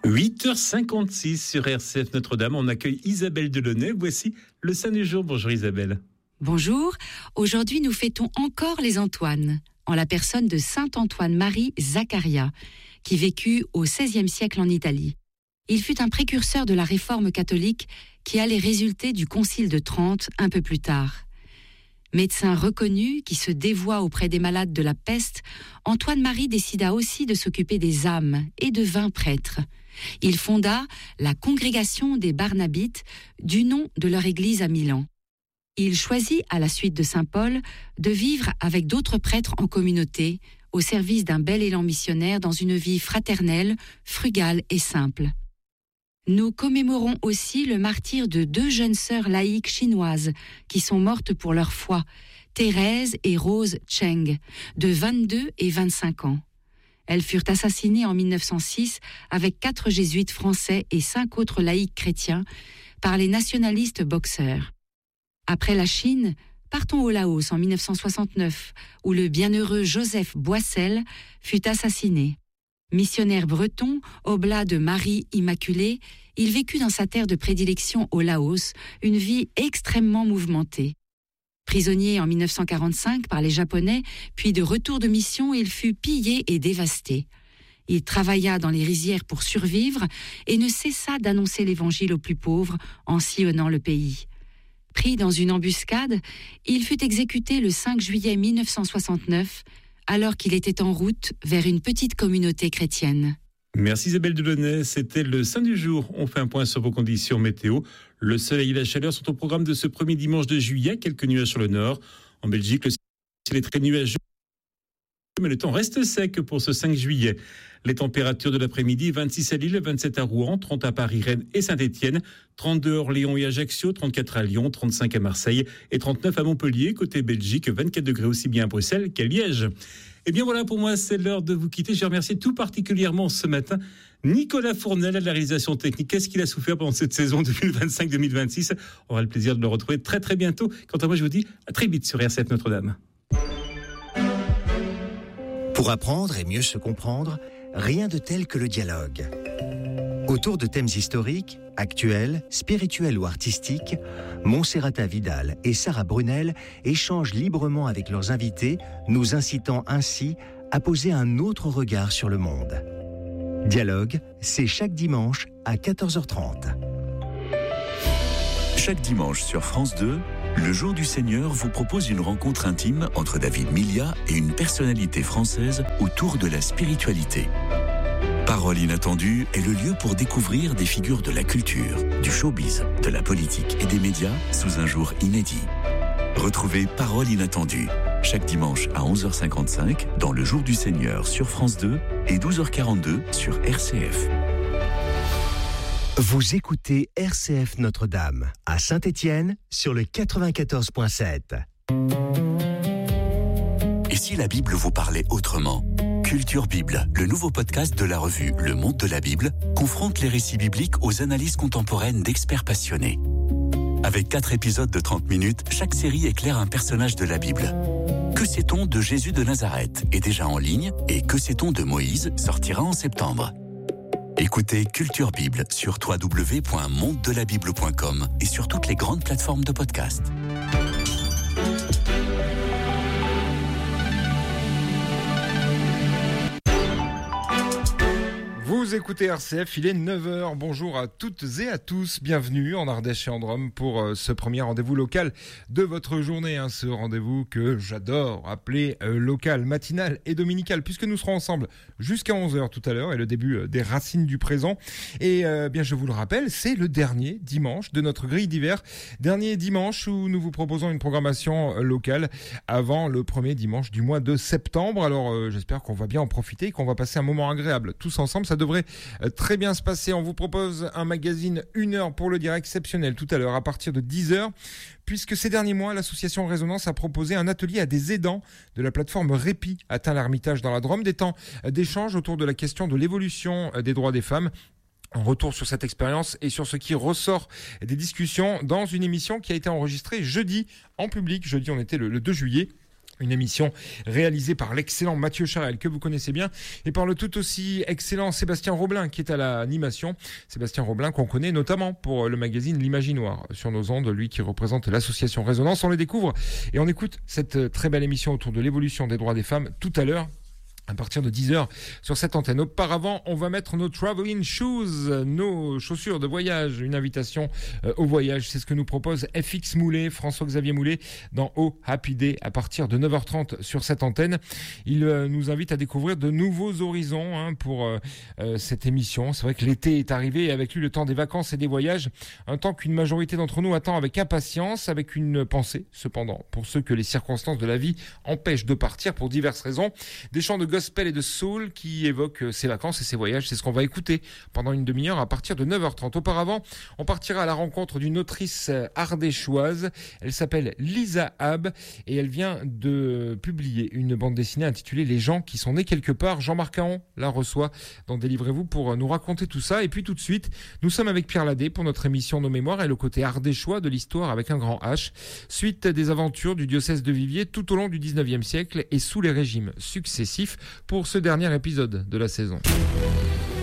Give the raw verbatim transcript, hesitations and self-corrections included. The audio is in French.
huit heures cinquante-six sur R C F Notre-Dame. On accueille Isabelle Delaunay. Voici le saint du jour. Bonjour Isabelle. Bonjour. Aujourd'hui, nous fêtons encore les Antoines, en la personne de saint Antoine-Marie Zaccaria, qui vécut au seizième siècle en Italie. Il fut un précurseur de la réforme catholique qui allait résulter du Concile de Trente un peu plus tard. Médecin reconnu qui se dévoua auprès des malades de la peste, Antoine-Marie décida aussi de s'occuper des âmes et devint prêtre. Il fonda la congrégation des Barnabites, du nom de leur église à Milan. Il choisit, à la suite de saint Paul, de vivre avec d'autres prêtres en communauté, au service d'un bel élan missionnaire dans une vie fraternelle, frugale et simple. Nous commémorons aussi le martyre de deux jeunes sœurs laïques chinoises qui sont mortes pour leur foi, Thérèse et Rose Cheng, de vingt-deux et vingt-cinq ans. Elles furent assassinées en mille neuf cent six avec quatre jésuites français et cinq autres laïcs chrétiens par les nationalistes boxeurs. Après la Chine, partons au Laos en mille neuf cent soixante-neuf, où le bienheureux Joseph Boissel fut assassiné. Missionnaire breton, oblat de Marie Immaculée, il vécut dans sa terre de prédilection au Laos une vie extrêmement mouvementée. Prisonnier en mille neuf cent quarante-cinq par les Japonais, puis de retour de mission, il fut pillé et dévasté. Il travailla dans les rizières pour survivre et ne cessa d'annoncer l'évangile aux plus pauvres en sillonnant le pays. Pris dans une embuscade, il fut exécuté le cinq juillet mille neuf cent soixante-neuf, alors qu'il était en route vers une petite communauté chrétienne. Merci Isabelle Delaunay, c'était le saint du jour. On fait un point sur vos conditions météo. Le soleil et la chaleur sont au programme de ce premier dimanche de juillet. Quelques nuages sur le nord. En Belgique, le ciel est très nuageux, mais le temps reste sec pour ce cinq juillet. Les températures de l'après-midi, vingt-six à Lille, vingt-sept à Rouen, trente à Paris, Rennes et Saint-Étienne, trente-deux à Orléans et Ajaccio, trente-quatre à Lyon, trente-cinq à Marseille et trente-neuf à Montpellier. Côté Belgique, vingt-quatre degrés aussi bien à Bruxelles qu'à Liège. Et bien voilà, pour moi, c'est l'heure de vous quitter. Je remercie tout particulièrement ce matin Nicolas Fournel à la réalisation technique. Qu'est-ce qu'il a souffert pendant cette saison deux mille vingt-cinq deux mille vingt-six? On aura le plaisir de le retrouver très très bientôt. Quant à moi, je vous dis à très vite sur R C F Notre-Dame. Pour apprendre et mieux se comprendre, rien de tel que le dialogue. Autour de thèmes historiques, actuels, spirituels ou artistiques, Monserrata Vidal et Sarah Brunel échangent librement avec leurs invités, nous incitant ainsi à poser un autre regard sur le monde. Dialogue, c'est chaque dimanche à quatorze heures trente. Chaque dimanche sur France deux, le Jour du Seigneur vous propose une rencontre intime entre David Milia et une personnalité française autour de la spiritualité. Parole inattendue est le lieu pour découvrir des figures de la culture, du showbiz, de la politique et des médias sous un jour inédit. Retrouvez Parole inattendue chaque dimanche à onze heures cinquante-cinq dans le Jour du Seigneur sur France deux et douze heures quarante-deux sur R C F. Vous écoutez R C F Notre-Dame à Saint-Étienne sur le quatre-vingt-quatorze virgule sept. Et si la Bible vous parlait autrement ? Culture Bible, le nouveau podcast de la revue Le Monde de la Bible, confronte les récits bibliques aux analyses contemporaines d'experts passionnés. Avec quatre épisodes de trente minutes, chaque série éclaire un personnage de la Bible. Que sait-on de Jésus de Nazareth est déjà en ligne et Que sait-on de Moïse sortira en septembre. Écoutez Culture Bible sur w w w point monde de la bible point com et sur toutes les grandes plateformes de podcast. Vous écoutez R C F, il est neuf heures. Bonjour à toutes et à tous. Bienvenue en Ardèche et en Drôme pour euh, ce premier rendez-vous local de votre journée. Hein, ce rendez-vous que j'adore appeler euh, local, matinal et dominical, puisque nous serons ensemble jusqu'à onze heures tout à l'heure et le début euh, des racines du présent. Et euh, bien, je vous le rappelle, c'est le dernier dimanche de notre grille d'hiver. Dernier dimanche où nous vous proposons une programmation euh, locale avant le premier dimanche du mois de septembre. Alors, euh, j'espère qu'on va bien en profiter et qu'on va passer un moment agréable tous ensemble. Ça devrait très bien se passer. On vous propose un magazine une heure pour le dire exceptionnel tout à l'heure à partir de dix heures, puisque ces derniers mois, l'association Résonance a proposé un atelier à des aidants de la plateforme Répit à Tain-l'Hermitage dans la Drôme, des temps d'échange autour de la question de l'évolution des droits des femmes. Un retour sur cette expérience et sur ce qui ressort des discussions dans une émission qui a été enregistrée jeudi en public. Jeudi, on était le, le deux juillet. Une émission réalisée par l'excellent Mathieu Charel, que vous connaissez bien, et par le tout aussi excellent Sébastien Roblin, qui est à l'animation. Sébastien Roblin, qu'on connaît notamment pour le magazine L'Imaginoire sur nos ondes, lui qui représente l'association Résonance. On les découvre et on écoute cette très belle émission autour de l'évolution des droits des femmes tout à l'heure, à partir de dix heures sur cette antenne. Auparavant, on va mettre nos traveling shoes, nos chaussures de voyage, une invitation euh, au voyage. C'est ce que nous propose F X Moulet, François-Xavier Moulet, dans Oh Happy Day, à partir de neuf heures trente sur cette antenne. Il euh, nous invite à découvrir de nouveaux horizons hein, pour euh, euh, cette émission. C'est vrai que l'été est arrivé et avec lui le temps des vacances et des voyages, un temps qu'une majorité d'entre nous attend avec impatience, avec une pensée cependant, pour ceux que les circonstances de la vie empêchent de partir pour diverses raisons. Des chants de gospel et de soul qui évoquent ses vacances et ses voyages. C'est ce qu'on va écouter pendant une demi-heure à partir de neuf heures trente. Auparavant, on partira à la rencontre d'une autrice ardéchoise. Elle s'appelle Lisa Hab et elle vient de publier une bande dessinée intitulée Les gens qui sont nés quelque part. Jean-Marc Caron la reçoit dans Délivrez-vous pour nous raconter tout ça. Et puis tout de suite, nous sommes avec Pierre Ladet pour notre émission Nos Mémoires et le côté ardéchois de l'histoire avec un grand H. Suite des aventures du diocèse de Viviers tout au long du dix-neuvième siècle et sous les régimes successifs pour ce dernier épisode de la saison.